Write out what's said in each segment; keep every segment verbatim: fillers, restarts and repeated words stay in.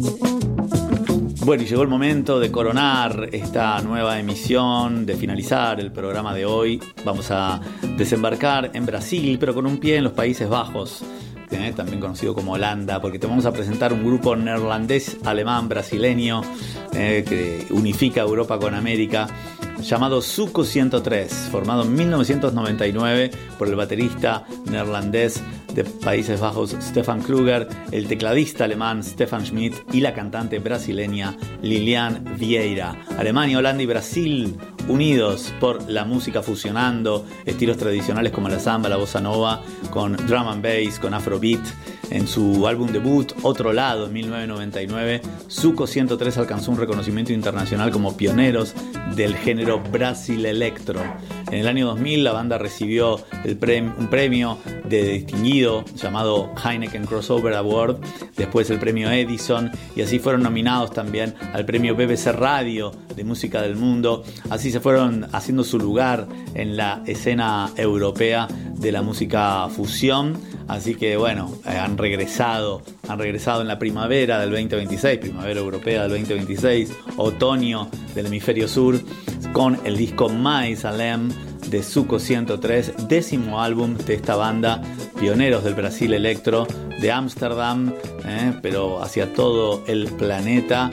Bueno, y llegó el momento de coronar esta nueva emisión, de finalizar el programa de hoy. Vamos a desembarcar en Brasil, pero con un pie en los Países Bajos, eh, también conocido como Holanda, porque te vamos a presentar un grupo neerlandés, alemán, brasileño, eh, que unifica Europa con América, llamado Suco ciento tres, formado en mil novecientos noventa y nueve por el baterista neerlandés de Países Bajos Stefan Kruger, el tecladista alemán Stefan Schmidt y la cantante brasileña Lilian Vieira. Alemania, Holanda y Brasil unidos por la música, fusionando estilos tradicionales como la samba, la bossa nova, con drum and bass, con afrobeat. En su álbum debut, Otro Lado, en mil novecientos noventa y nueve, Suco ciento tres alcanzó un reconocimiento internacional como pioneros del género Brasil Electro. En el año dos mil, la banda recibió el premio, un premio de distinguido llamado Heineken Crossover Award, después el premio Edison, y así fueron nominados también al premio B B C Radio de Música del Mundo. Así se fueron haciendo su lugar en la escena europea de la música fusión. Así que bueno, eh, han regresado, han regresado en la primavera del veinte veintiséis, primavera europea del veinte veintiséis, otoño del hemisferio sur, con el disco My Salem de Suco ciento tres, décimo álbum de esta banda, pioneros del Brasil Electro, de Ámsterdam, eh, pero hacia todo el planeta.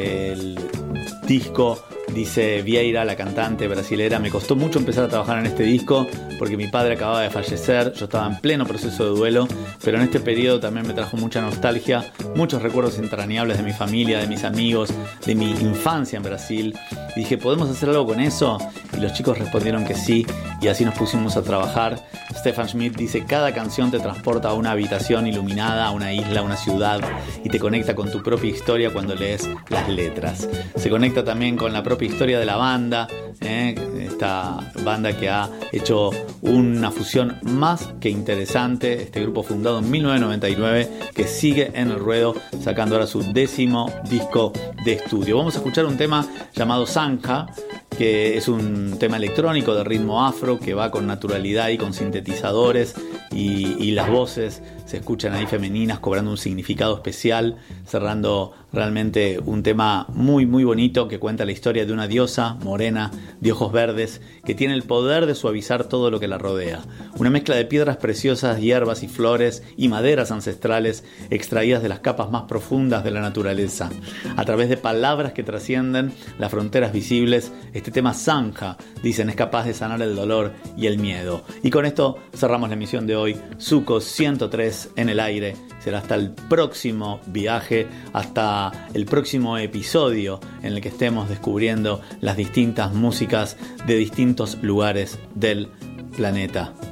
El disco, dice Vieira, la cantante brasilera, me costó mucho empezar a trabajar en este disco porque mi padre acababa de fallecer, yo estaba en pleno proceso de duelo, pero en este periodo también me trajo mucha nostalgia, muchos recuerdos entrañables de mi familia, de mis amigos, de mi infancia en Brasil. Y dije, ¿podemos hacer algo con eso? Y los chicos respondieron que sí, y así nos pusimos a trabajar. Stefan Schmidt dice, cada canción te transporta a una habitación iluminada, a una isla, a una ciudad, y te conecta con tu propia historia cuando lees las letras. Se conecta también con la propia historia de la banda, ¿eh? Esta banda que ha hecho una fusión más que interesante, este grupo fundado en mil novecientos noventa y nueve, que sigue en el ruedo, sacando ahora su décimo disco de estudio. Vamos a escuchar un tema llamado Sanja, que es un tema electrónico de ritmo afro que va con naturalidad y con sintetizadores, y, y las voces se escuchan ahí femeninas cobrando un significado especial, cerrando realmente un tema muy muy bonito que cuenta la historia de una diosa morena de ojos verdes que tiene el poder de suavizar todo lo que la rodea. Una mezcla de piedras preciosas, hierbas y flores y maderas ancestrales extraídas de las capas más profundas de la naturaleza. A través de palabras que trascienden las fronteras visibles, este tema Sanja, dicen, es capaz de sanar el dolor y el miedo. Y con esto cerramos la emisión de hoy. Suco ciento tres en el aire. Será hasta el próximo viaje, hasta el próximo episodio en el que estemos descubriendo las distintas músicas de distintos lugares del planeta.